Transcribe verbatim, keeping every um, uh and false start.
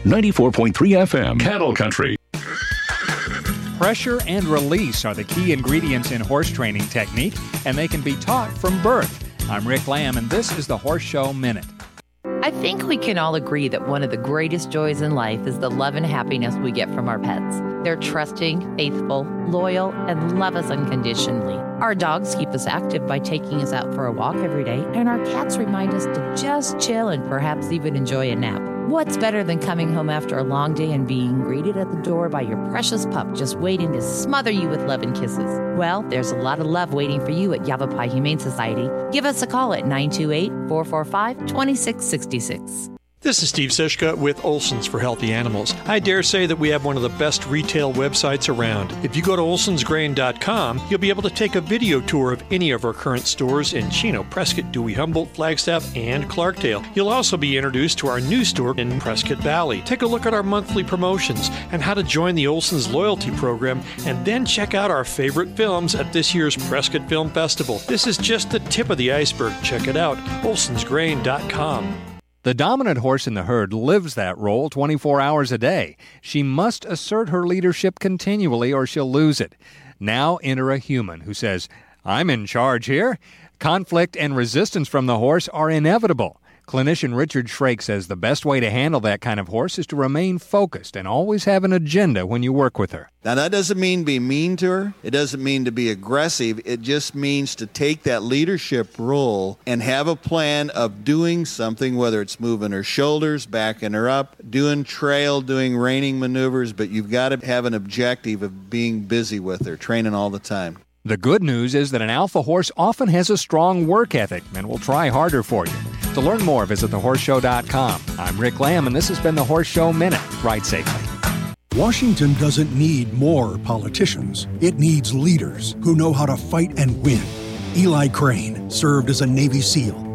ninety-four point three F M, Cattle Country. Pressure and release are the key ingredients in horse training technique, and they can be taught from birth. I'm Rick Lamb, and this is the Horse Show Minute. I think we can all agree that one of the greatest joys in life is the love and happiness we get from our pets. They're trusting, faithful, loyal, and love us unconditionally. Our dogs keep us active by taking us out for a walk every day, and our cats remind us to just chill and perhaps even enjoy a nap. What's better than coming home after a long day and being greeted at the door by your precious pup just waiting to smother you with love and kisses? Well, there's a lot of love waiting for you at Yavapai Humane Society. Give us a call at nine two eight, four four five, two six six six. This is Steve Sishka with Olson's for Healthy Animals. I dare say that we have one of the best retail websites around. If you go to olsons grain dot com, you'll be able to take a video tour of any of our current stores in Chino, Prescott, Dewey, Humboldt, Flagstaff, and Clarkdale. You'll also be introduced to our new store in Prescott Valley. Take a look at our monthly promotions and how to join the Olson's loyalty program, and then check out our favorite films at this year's Prescott Film Festival. This is just the tip of the iceberg. Check it out, olsons grain dot com. The dominant horse in the herd lives that role twenty-four hours a day. She must assert her leadership continually or she'll lose it. Now enter a human who says, I'm in charge here. Conflict and resistance from the horse are inevitable. Clinician Richard Schrake says the best way to handle that kind of horse is to remain focused and always have an agenda when you work with her. Now, that doesn't mean be mean to her. It doesn't mean to be aggressive. It just means to take that leadership role and have a plan of doing something, whether it's moving her shoulders, backing her up, doing trail, doing reining maneuvers, but you've got to have an objective of being busy with her, training all the time. The good news is that an alpha horse often has a strong work ethic and will try harder for you. To learn more, visit the horse show dot com. I'm Rick Lamb, and this has been the Horse Show Minute. Ride safely. Washington doesn't need more politicians. It needs leaders who know how to fight and win. Eli Crane served as a Navy SEAL